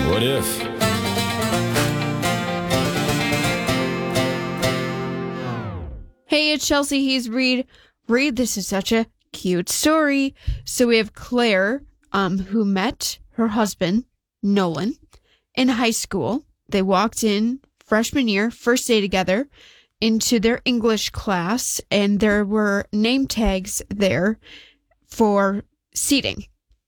What if? Hey, it's Chelsea. He's Reed. Reed, this is such a cute story. So we have Claire, who met her husband, Nolan, in high school. They walked in freshman year, first day together, into their English class, and there were name tags there for seating.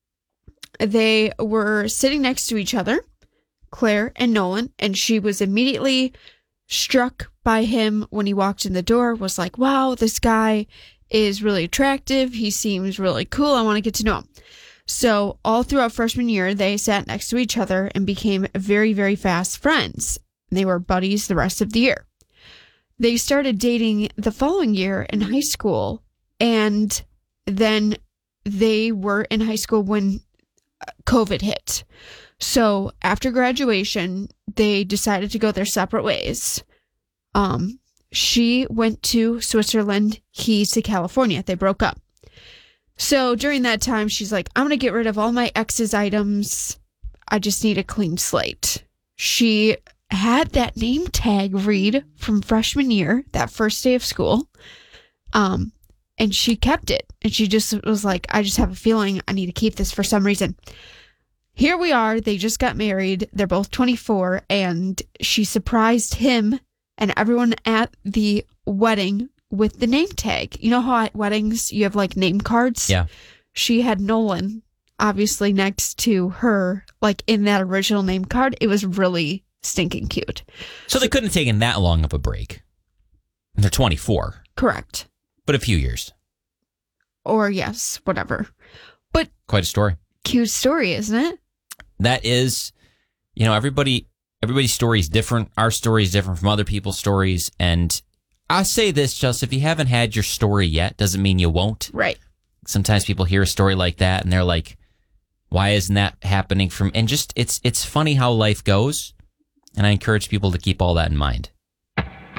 They were sitting next to each other, Claire and Nolan, and she was immediately struck by him when he walked in the door, was like, wow, this guy is really attractive. He seems really cool. I want to get to know him. So all throughout freshman year, they sat next to each other and became very, very fast friends. They were buddies the rest of the year. They started dating the following year in high school, and then they were in high school when COVID hit. So after graduation, they decided to go their separate ways. She went to Switzerland, he to California. They broke up. So during that time, she's like, I'm going to get rid of all my ex's items. I just need a clean slate. She had that name tag read from freshman year, that first day of school. And she kept it. And she just was like, I just have a feeling I need to keep this for some reason. Here we are. They just got married. They're both 24. And she surprised him and everyone at the wedding with the name tag. You know how at weddings you have like name cards? Yeah. She had Nolan obviously next to her, like in that original name card. It was really stinking cute. So they couldn't have taken that long of a break. They're 24. Correct. But a few years. Or yes, whatever. But Quite a story. cute story, isn't it? That is, everybody's story is different. Our story is different from other people's stories. And I'll say this, Chelsea, if you haven't had your story yet, doesn't mean you won't. Right. Sometimes people hear a story like that and they're like, why isn't that happening from, and just, it's funny how life goes. And I encourage people to keep all that in mind.